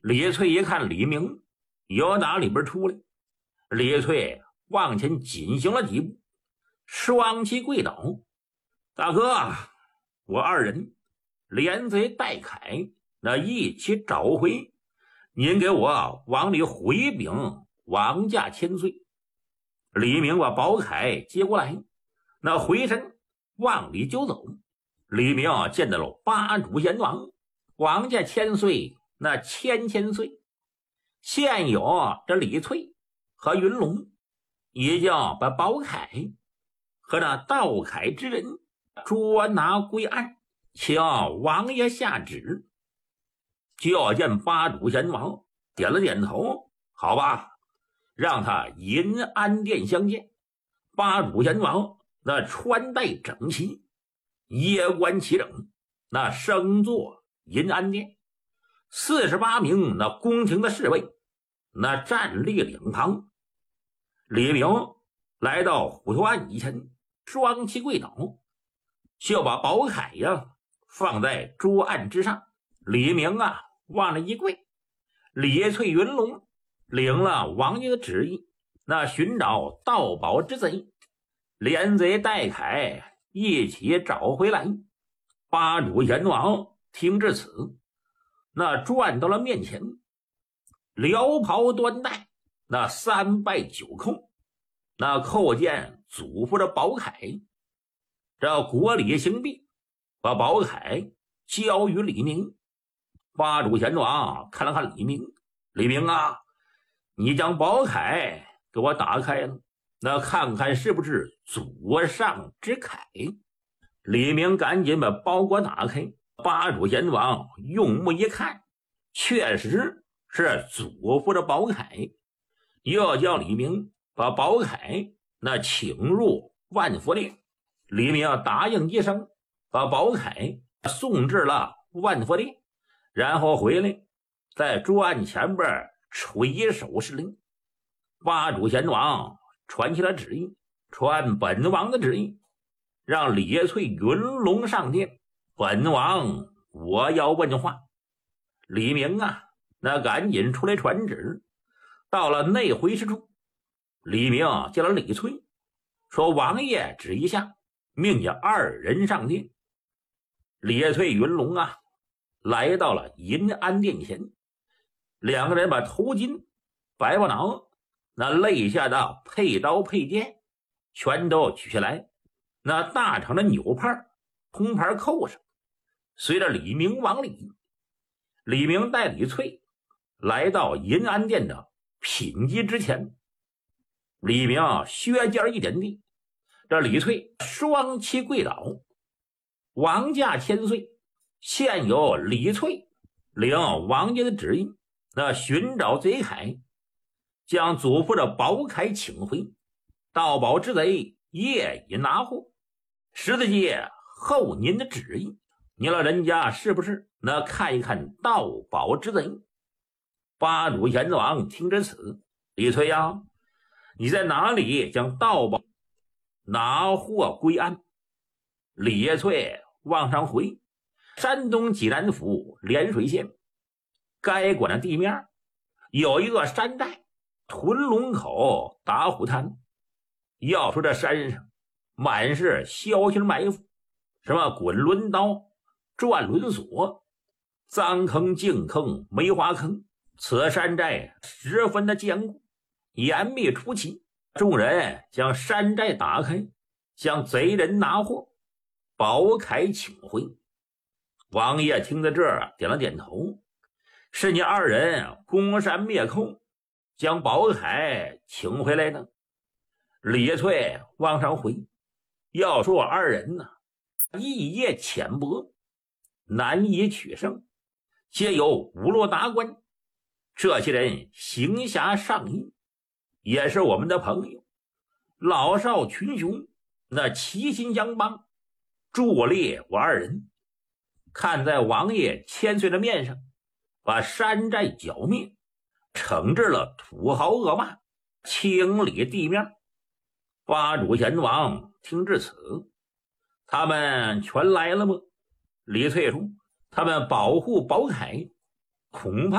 李翠一看李明要打里边出来，李翠往前紧行了几步，双膝跪倒：“大哥，我二人连贼带铠，那一起找回，您给我往里回禀王家千岁。”李明把宝铠接过来，那回身往里就走。李明见到了八主阎王，王家千岁那千岁，现有这李翠和云龙已经把宝铠和那盗铠之人捉拿归案，请王爷下旨。就见八主阎王点了点头：“好吧，让他银安殿相见。”八主阎王那穿戴整齐，衣冠齐整，那升坐银安殿。48名那宫廷的侍卫那站立两旁。李明来到虎头案以前，双膝跪倒，就把宝铠放在桌案之上。李明往那一跪，李翠云龙领了王爷的旨意，那寻找盗宝之贼，连贼带铠一起找回来。八主阎王听至此，那转到了面前，撩袍端带，那3拜9叩，那叩见祖父的宝铠。这国礼行毕，把宝铠交于李明。八主阎王看了看李明：“李明你将宝铠给我打开了，那看看是不是祖上之铠。”李明赶紧把包裹打开，八主阎王用目一看，确实是祖父的宝铠，又叫李明把宝铠那请入万福殿。李明答应一声，把宝铠送至了万福殿，然后回来在桌案前边垂手施令。八主阎王传起了旨意，传本王的旨意，让李翠云龙上殿，本王我要问话。李明那赶紧出来传旨。到了内回事处，李明见了李翠，说：“王爷旨意下，命你二人上殿。”李翠云龙来到了银安殿前，两个人把头巾、白布脑、那肋下的佩刀佩剑全都取下来，那大长的纽帕铜牌扣上，随着李明往里。李明带李翠来到银安殿的品级之前，李明靴尖一点地，这李翠双膝跪倒：“王家千岁，现有李翠领王爷的旨意，那寻找贼铠，将祖父的宝铠请回，盗宝之贼业已拿获，十字街候您的旨意。您老人家是不是那看一看盗宝之贼？”八主阎王听至此：“李翠你在哪里将盗宝拿获归案？”李翠往上回：“山东济南府涟水县该管的地面有一个山寨，屯龙口打虎滩。要说这山上满是枭形埋伏，什么滚轮刀、转轮锁、脏坑、净坑、梅花坑。此山寨十分的坚固，严密出奇。众人将山寨打开，将贼人拿获，宝铠请回。”王爷听到这儿点了点头：“是你二人攻山灭寇，将宝铠请回来的。”李翠往上回：“要说我二人艺业浅薄，难以取胜，皆有五路达官，这些人行侠仗义，也是我们的朋友，老少群雄那齐心相帮，助力我二人，看在王爷千岁的面上，把山寨剿灭，惩治了土豪恶霸，清理地面。”八主阎王听至此：“他们全来了吗？”李翠说：“他们保护宝铠，恐怕